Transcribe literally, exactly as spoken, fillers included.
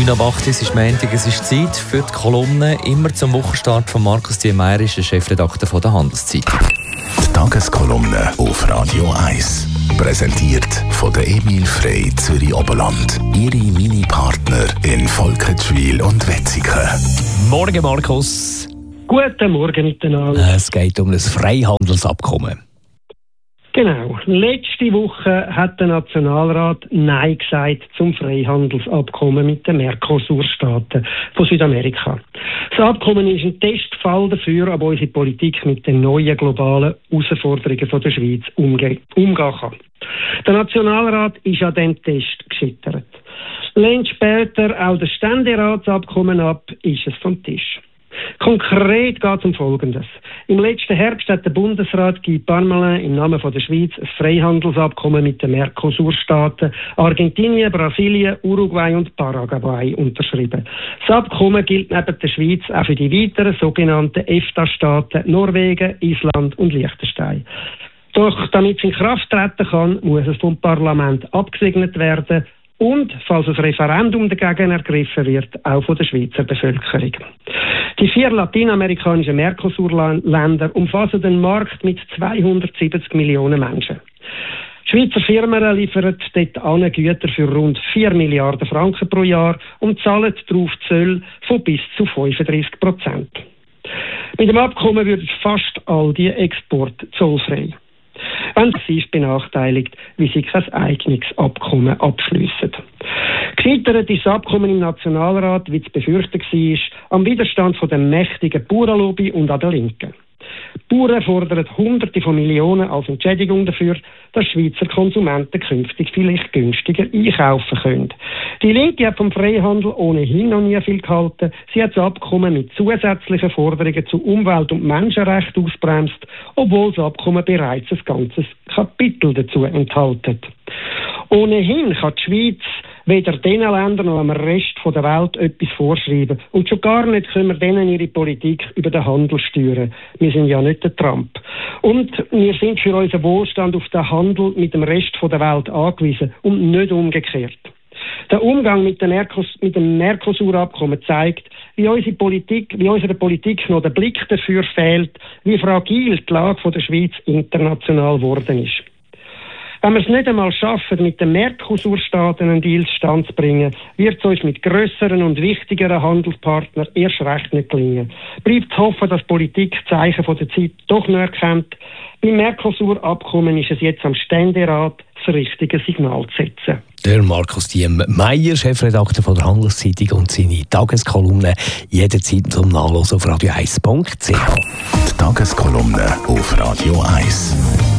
neun ab acht, es ist Montag, es ist Zeit für die Kolumne, immer zum Wochenstart von Markus Diemeyer, ist der Chefredakteur von der Handelszeitung. Die Tageskolumne auf Radio eins. Präsentiert von der Emil Frey Zürich Oberland. Ihre Mini-Partner in Volketschwil und Wetzikon. Morgen, Markus. Guten Morgen miteinander. Es geht um ein Freihandelsabkommen. Genau. Letzte Woche hat der Nationalrat Nein gesagt zum Freihandelsabkommen mit den Mercosur-Staaten von Südamerika. Das Abkommen ist ein Testfall dafür, ob unsere Politik mit den neuen globalen Herausforderungen von der Schweiz umge- umgehen kann. Der Nationalrat ist an diesem Test gescheitert. Lehnt später auch das Ständeratsabkommen ab, ist es vom Tisch. Konkret geht es um Folgendes. Im letzten Herbst hat der Bundesrat Guy Parmelin im Namen von der Schweiz ein Freihandelsabkommen mit den Mercosur-Staaten Argentinien, Brasilien, Uruguay und Paraguay unterschrieben. Das Abkommen gilt neben der Schweiz auch für die weiteren sogenannten EFTA-Staaten Norwegen, Island und Liechtenstein. Doch damit es in Kraft treten kann, muss es vom Parlament abgesegnet werden und, falls ein Referendum dagegen ergriffen wird, auch von der Schweizer Bevölkerung. Die vier lateinamerikanischen Mercosur-Länder umfassen den Markt mit zweihundertsiebzig Millionen Menschen. Schweizer Firmen liefern dort an Güter für rund vier Milliarden Franken pro Jahr und zahlen darauf Zölle von bis zu fünfunddreißig Prozent. Mit dem Abkommen würden fast all diese Exporte zollfrei. Wenn sie ist benachteiligt, wie sie kein eigenes Abkommen abschliessen. Gescheitert ist das Abkommen im Nationalrat, wie zu befürchten war, am Widerstand von der mächtigen Bauernlobby und an der Linken. Die Bauern fordern Hunderte von Millionen als Entschädigung dafür, dass Schweizer Konsumenten künftig vielleicht günstiger einkaufen können. Die Linke hat vom Freihandel ohnehin noch nie viel gehalten. Sie hat das Abkommen mit zusätzlichen Forderungen zu Umwelt- und Menschenrechten ausbremst, obwohl das Abkommen bereits ein ganzes Kapitel dazu enthält. Ohnehin kann die Schweiz weder diesen Ländern noch am Rest der Welt etwas vorschreiben. Und schon gar nicht können wir denen ihre Politik über den Handel steuern. Wir sind ja nicht der Trump. Und wir sind für unseren Wohlstand auf den Handel mit dem Rest der Welt angewiesen und nicht umgekehrt. Der Umgang mit dem, Mercos- mit dem Mercosur-Abkommen zeigt, wie unsere Politik, wie unserer Politik noch der Blick dafür fehlt, wie fragil die Lage der Schweiz international geworden ist. Wenn wir es nicht einmal schaffen, mit den Mercosur-Staaten einen Deal zustande zu bringen, wird es uns mit grösseren und wichtigeren Handelspartnern erst recht nicht gelingen. Bleibt zu hoffen, dass die Politik die Zeichen der Zeit doch noch erkennt. Beim Mercosur-Abkommen ist es jetzt am Ständerat, das richtige Signal zu setzen. Der Markus Diemeyer, Chefredakteur von der Handelszeitung, und seine Tageskolumne jederzeit zum Nachlesen auf radio eins punkt c h. Die Tageskolumne auf Radio eins.